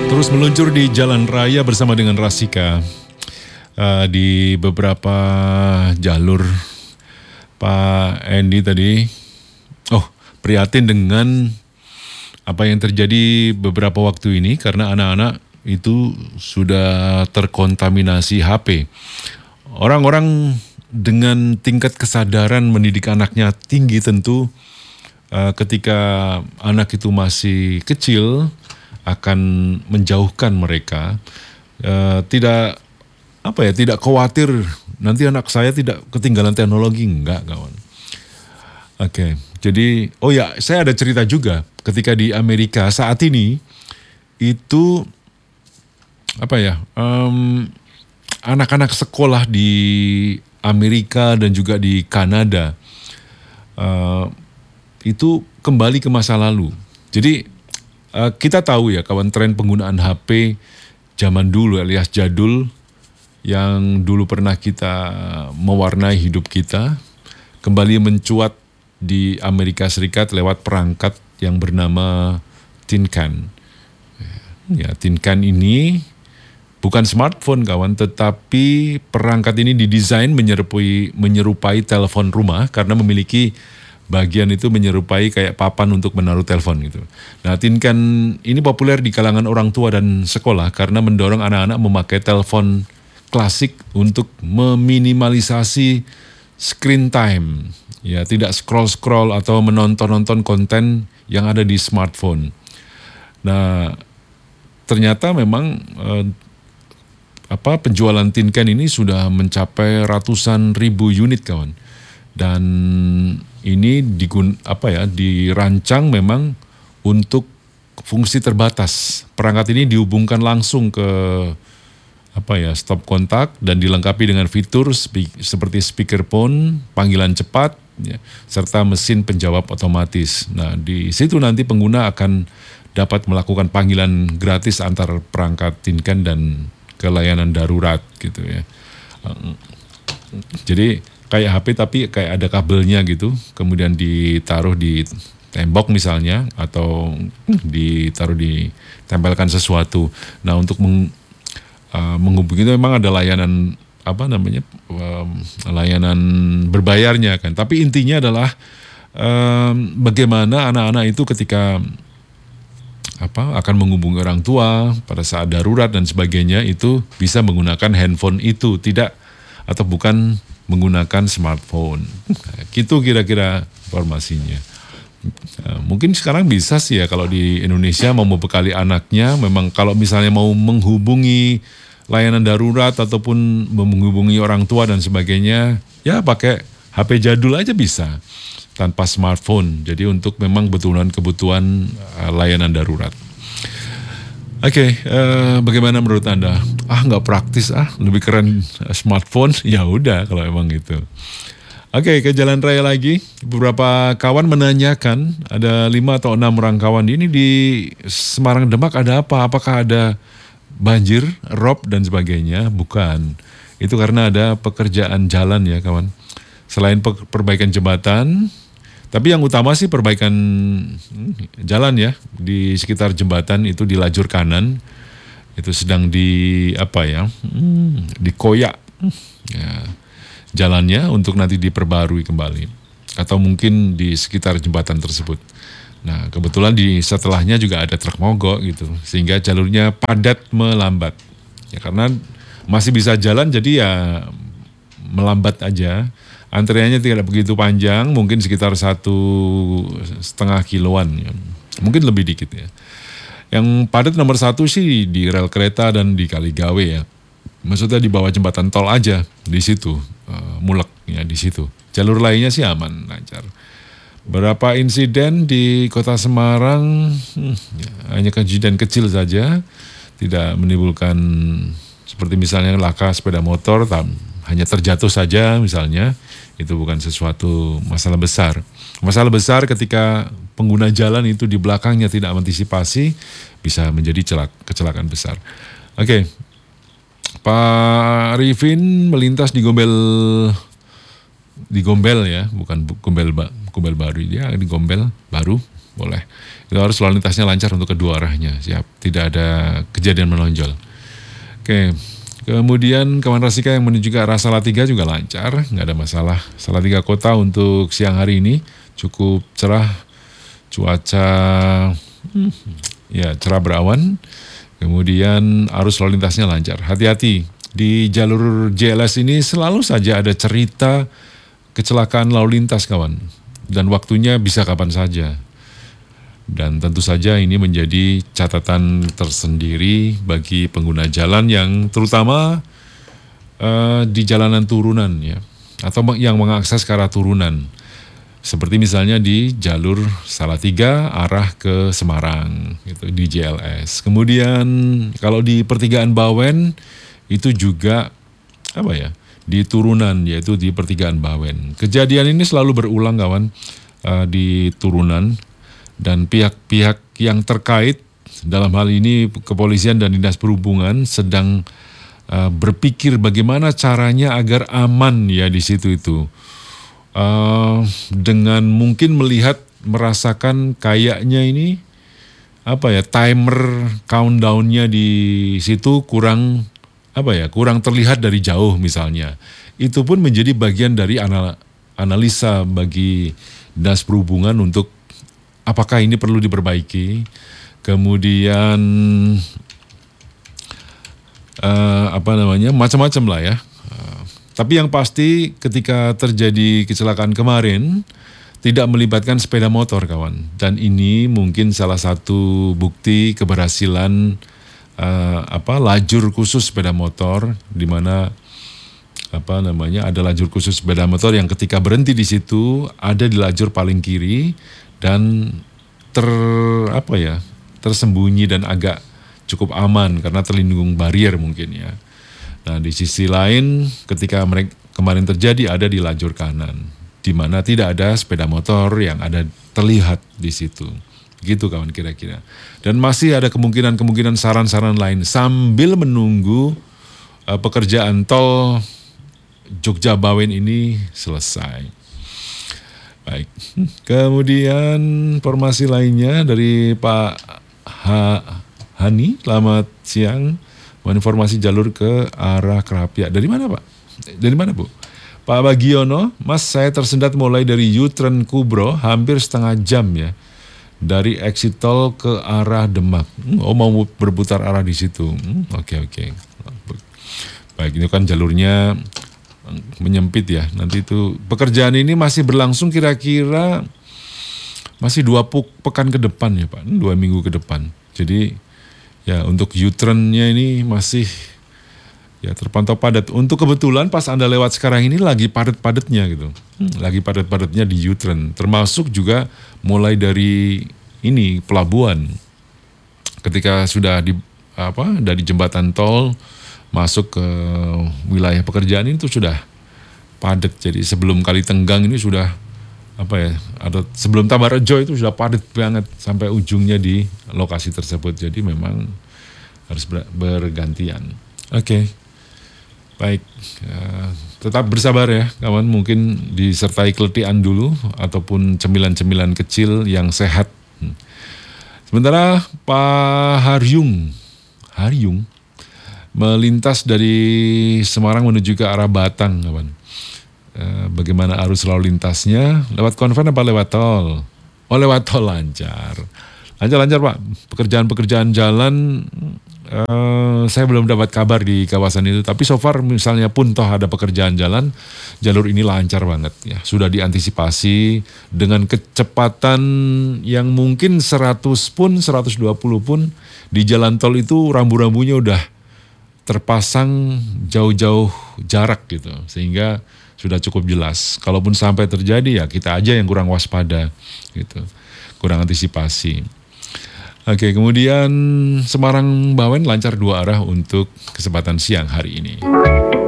Terus meluncur di jalan raya bersama dengan Rasika di beberapa jalur. Pak Andy tadi, prihatin dengan apa yang terjadi beberapa waktu ini karena anak-anak itu sudah terkontaminasi HP. Orang-orang dengan tingkat kesadaran mendidik anaknya tinggi tentu ketika anak itu masih kecil akan menjauhkan mereka. Tidak khawatir nanti anak saya tidak ketinggalan teknologi, enggak kawan. Oke, jadi saya ada cerita juga ketika di Amerika saat ini itu anak-anak sekolah di Amerika dan juga di Kanada itu kembali ke masa lalu. Jadi kita tahu ya kawan, tren penggunaan HP zaman dulu alias jadul yang dulu pernah kita mewarnai hidup kita kembali mencuat di Amerika Serikat lewat perangkat yang bernama Tin Can. Ya, Tin Can ini bukan smartphone kawan, tetapi perangkat ini didesain menyerupai telepon rumah karena memiliki bagian itu menyerupai kayak papan untuk menaruh telepon gitu. Nah, Tin Can ini populer di kalangan orang tua dan sekolah karena mendorong anak-anak memakai telepon klasik untuk meminimalisasi screen time. Ya, tidak scroll-scroll atau menonton-nonton konten yang ada di smartphone. Nah, ternyata memang penjualan Tin Can ini sudah mencapai ratusan ribu unit kawan. Dan ini dirancang memang untuk fungsi terbatas. Perangkat ini dihubungkan langsung ke stop kontak dan dilengkapi dengan fitur seperti speakerphone, panggilan cepat, ya, serta mesin penjawab otomatis. Nah, di situ nanti pengguna akan dapat melakukan panggilan gratis antar perangkat Tin Can dan ke layanan darurat gitu ya. Jadi kayak HP tapi kayak ada kabelnya gitu, kemudian ditaruh di tembok misalnya atau ditempelkan sesuatu. Nah, untuk menghubungi itu memang ada layanan layanan berbayarnya kan. Tapi intinya adalah bagaimana anak-anak itu ketika akan menghubungi orang tua pada saat darurat dan sebagainya itu bisa menggunakan handphone itu, bukan menggunakan smartphone. Gitu kira-kira informasinya. Mungkin sekarang bisa sih ya kalau di Indonesia mau membekali anaknya, memang kalau misalnya mau menghubungi layanan darurat ataupun menghubungi orang tua dan sebagainya, ya pakai HP jadul aja bisa tanpa smartphone. Jadi untuk memang kebutuhan layanan darurat. Oke, bagaimana menurut Anda? Nggak praktis, lebih keren smartphone. Ya udah kalau emang gitu. Oke, ke jalan raya lagi. Beberapa kawan menanyakan, ada 5 atau 6 orang kawan ini di Semarang Demak ada apa? Apakah ada banjir, rob dan sebagainya? Bukan. Itu karena ada pekerjaan jalan ya kawan. Selain perbaikan jembatan, tapi yang utama sih perbaikan jalan ya. Di sekitar jembatan itu di lajur kanan. Itu sedang dikoyak. Ya, jalannya untuk nanti diperbarui kembali. Atau mungkin di sekitar jembatan tersebut. Nah, kebetulan di setelahnya juga ada truk mogok gitu, sehingga jalurnya padat melambat. Ya karena masih bisa jalan jadi ya melambat aja. Antriannya tidak begitu panjang, mungkin sekitar 1,5 kiloan, ya. Mungkin lebih dikit ya. Yang padat nomor 1 sih di rel kereta dan di Kaligawe ya. Maksudnya di bawah jembatan tol aja, di situ mulek ya di situ. Jalur lainnya sih aman, lancar. Berapa insiden di Kota Semarang, hanya kejadian kecil saja, tidak menimbulkan seperti misalnya laka sepeda motor, hanya terjatuh saja misalnya, itu bukan sesuatu masalah besar. Masalah besar ketika pengguna jalan itu di belakangnya tidak mengantisipasi, bisa menjadi kecelakaan besar. Oke, Pak Rifin melintas di Gombel ya, bukan Gombel baru, dia di Gombel baru. boleh. Itu harus lalu lintasnya lancar untuk kedua arahnya, siap. Tidak ada kejadian menonjol. Oke, kemudian Kawan Rasika yang menuju ke arah Salatiga juga lancar, nggak ada masalah. Salatiga Kota untuk siang hari ini cukup cerah, cuaca ya cerah berawan. Kemudian arus lalu lintasnya lancar. Hati-hati, di jalur JLS ini selalu saja ada cerita kecelakaan lalu lintas kawan. Dan waktunya bisa kapan saja. Dan tentu saja ini menjadi catatan tersendiri bagi pengguna jalan yang terutama di jalanan turunan ya. Atau yang mengakses ke arah turunan. Seperti misalnya di jalur Salatiga arah ke Semarang gitu, di JLS. Kemudian kalau di pertigaan Bawen itu juga di turunan, yaitu di pertigaan Bawen. Kejadian ini selalu berulang kawan di turunan, dan pihak-pihak yang terkait dalam hal ini kepolisian dan dinas perhubungan sedang berpikir bagaimana caranya agar aman ya di situ itu. Dengan mungkin merasakan kayaknya ini timer countdown-nya di situ kurang terlihat dari jauh misalnya. Itu pun menjadi bagian dari analisa bagi dinas perhubungan untuk apakah ini perlu diperbaiki. Kemudian macam-macam lah ya. Tapi yang pasti ketika terjadi kecelakaan kemarin tidak melibatkan sepeda motor kawan. Dan ini mungkin salah satu bukti keberhasilan lajur khusus sepeda motor, di mana ada lajur khusus sepeda motor yang ketika berhenti di situ ada di lajur paling kiri dan tersembunyi dan agak cukup aman karena terlindung barier mungkin ya. Nah di sisi lain ketika mereka kemarin terjadi ada di lajur kanan, di mana tidak ada sepeda motor yang ada terlihat di situ. Gitu kawan kira-kira. Dan masih ada kemungkinan saran-saran lain sambil menunggu pekerjaan tol Jogja Bawen ini selesai. Baik. Kemudian informasi lainnya dari Pak Hani, selamat siang. Informasi jalur ke arah Kerapia. Dari mana Pak? Dari mana Bu? Pak Bagiono, Mas saya tersendat mulai dari U-turn Kubro hampir setengah jam ya. Dari exit tol ke arah Demak. Mau berputar arah di situ. Oke. Baik, ini kan jalurnya menyempit ya. Nanti itu pekerjaan ini masih berlangsung kira-kira masih 2 pekan ke depan ya Pak. 2 minggu ke depan. Jadi ya untuk U-turn-nya ini masih ya terpantau padat. Untuk kebetulan pas Anda lewat sekarang ini lagi padat-padatnya gitu. Lagi padat-padatnya di U-turn. Termasuk juga mulai dari ini pelabuhan. Ketika sudah dari jembatan tol masuk ke wilayah pekerjaan itu sudah padat. Jadi sebelum Kali Tenggang ini sudah sebelum Tabarejo itu sudah padat banget sampai ujungnya di lokasi tersebut. Jadi memang harus bergantian. Oke. Baik, tetap bersabar ya kawan, mungkin disertai keletihan dulu ataupun cemilan-cemilan kecil yang sehat. Sementara Pak Haryung melintas dari Semarang menuju ke arah Batang kawan. Bagaimana arus lalu lintasnya? Lewat konven apa lewat tol? Oh lewat tol lancar Pak. Pekerjaan jalan saya belum dapat kabar di kawasan itu. Tapi so far misalnya pun toh ada pekerjaan jalan, jalur ini lancar banget ya. Sudah diantisipasi dengan kecepatan yang mungkin 100 pun 120 pun di jalan tol itu rambu-rambunya udah terpasang jauh-jauh jarak gitu. Sehingga sudah cukup jelas. Kalaupun sampai terjadi ya kita aja yang kurang waspada gitu. Kurang antisipasi. Oke, kemudian Semarang Bawen lancar 2 arah untuk kesempatan siang hari ini.